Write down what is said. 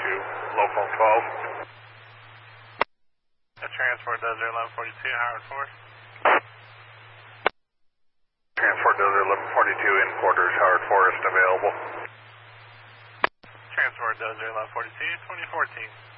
local 12. Transport Desert 1142, Howard Forest. Transport Desert 1142 in quarters, Howard Forest available. Transport Desert 1142, 2014.